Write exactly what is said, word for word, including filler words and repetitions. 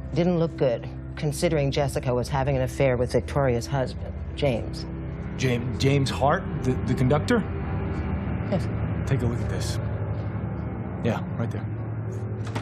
Didn't look good, considering Jessica was having an affair with Victoria's husband, James. James, James Hart, the, the conductor? Yes. Take a look at this. Yeah, right there.